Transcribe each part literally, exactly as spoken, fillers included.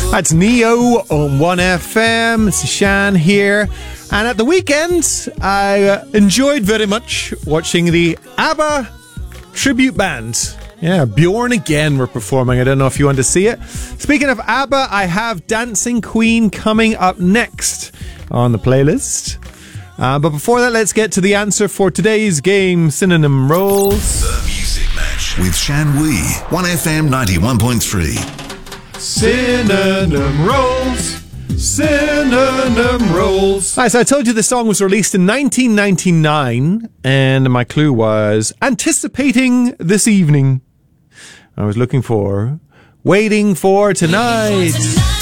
That's Neo on one F M. It's Shan here. And at the weekend, I uh, enjoyed very much watching the ABBA tribute band. Yeah, Bjorn again were performing. I don't know if you want to see it. Speaking of ABBA, I have Dancing Queen coming up next on the playlist. Uh, but before that, let's get to the answer for today's game, Synonym Rolls. The Music Match with Shan Wee, one F M ninety-one point three. Synonym Rolls. Synonym Rolls. Right, so I told you the song was released in nineteen ninety-nine, and my clue was anticipating this evening. I was looking for Waiting for Tonight.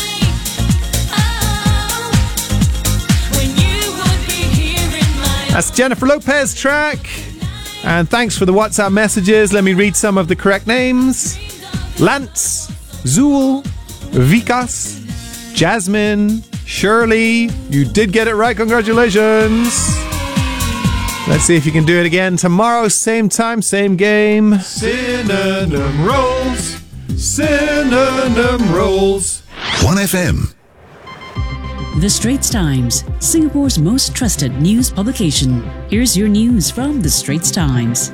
That's Jennifer Lopez track. And thanks for the WhatsApp messages. Let me read some of the correct names. Lance, Zool, Vikas, Jasmine, Shirley. You did get it right. Congratulations. Let's see if you can do it again tomorrow. Same time, same game. Synonym Rolls. Synonym Rolls. one F M. The Straits Times, Singapore's most trusted news publication. Here's your news from The Straits Times.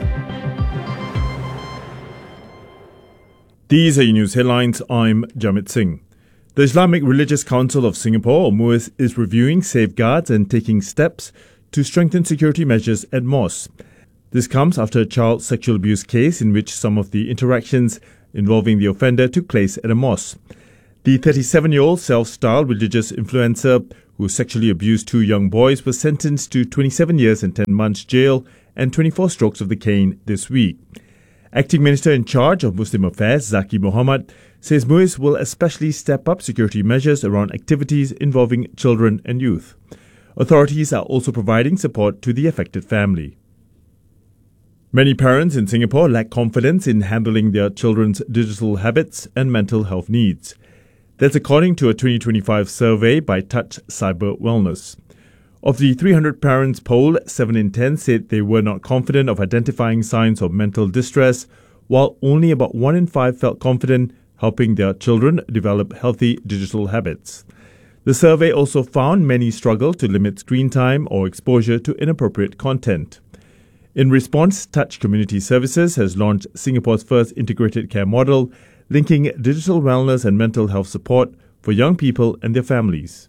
These are your news headlines. I'm Jamit Singh. The Islamic Religious Council of Singapore, or M U I S, is reviewing safeguards and taking steps to strengthen security measures at mosques. This comes after a child sexual abuse case in which some of the interactions involving the offender took place at a mosque. The thirty-seven-year-old self-styled religious influencer who sexually abused two young boys was sentenced to twenty-seven years and ten months jail and twenty-four strokes of the cane this week. Acting Minister in charge of Muslim Affairs, Zaki Mohamad, says M U I S will especially step up security measures around activities involving children and youth. Authorities are also providing support to the affected family. Many parents in Singapore lack confidence in handling their children's digital habits and mental health needs. That's according to a twenty twenty-five survey by Touch Cyber Wellness. Of the three hundred parents polled, seven in ten said they were not confident of identifying signs of mental distress, while only about one in five felt confident helping their children develop healthy digital habits. The survey also found many struggle to limit screen time or exposure to inappropriate content. In response, Touch Community Services has launched Singapore's first integrated care model, linking digital wellness and mental health support for young people and their families.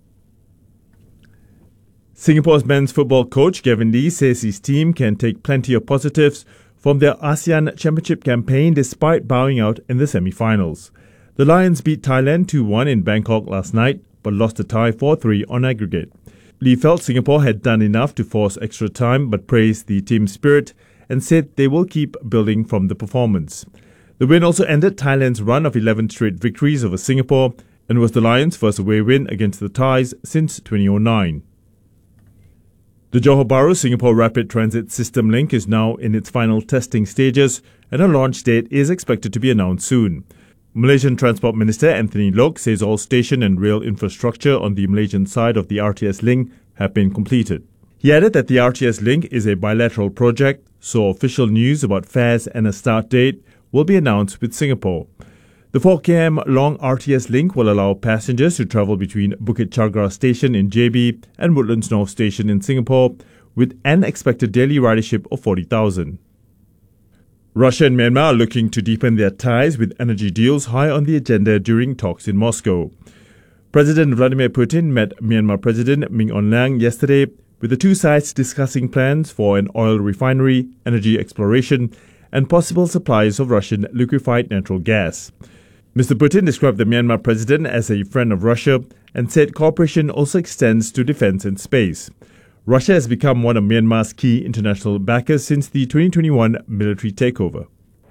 Singapore's men's football coach Gavin Lee says his team can take plenty of positives from their ASEAN Championship campaign despite bowing out in the semi-finals. The Lions beat Thailand two one in Bangkok last night, but lost the tie four three on aggregate. Lee felt Singapore had done enough to force extra time, but praised the team's spirit and said they will keep building from the performance. The win also ended Thailand's run of eleven straight victories over Singapore and was the Lions' first away win against the Thais since twenty oh nine. The Johor Bahru Singapore Rapid Transit System link is now in its final testing stages and a launch date is expected to be announced soon. Malaysian Transport Minister Anthony Loke says all station and rail infrastructure on the Malaysian side of the R T S link have been completed. He added that the R T S link is a bilateral project, so official news about fares and a start date will be announced with Singapore. The four kilometre long R T S link will allow passengers to travel between Bukit Chagra Station in J B and Woodlands North Station in Singapore with an expected daily ridership of forty thousand. Russia and Myanmar are looking to deepen their ties with energy deals high on the agenda during talks in Moscow. President Vladimir Putin met Myanmar President Min Aung Hlaing yesterday, with the two sides discussing plans for an oil refinery, energy exploration, and possible supplies of Russian liquefied natural gas. Mister Putin described the Myanmar president as a friend of Russia and said cooperation also extends to defense and space. Russia has become one of Myanmar's key international backers since the twenty twenty-one military takeover.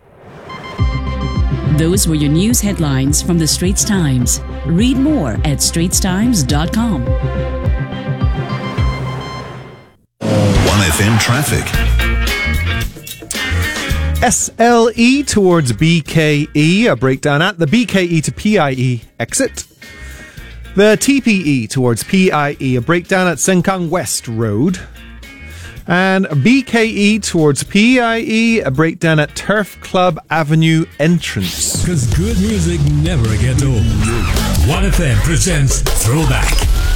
Those were your news headlines from The Straits Times. Read more at straits times dot com. one F M traffic. S L E towards B K E, a breakdown at the B K E to P I E exit. The T P E towards P I E, a breakdown at Sengkang West Road. And B K E towards P I E, a breakdown at Turf Club Avenue entrance. Because good music never gets old. one F M presents Throwback.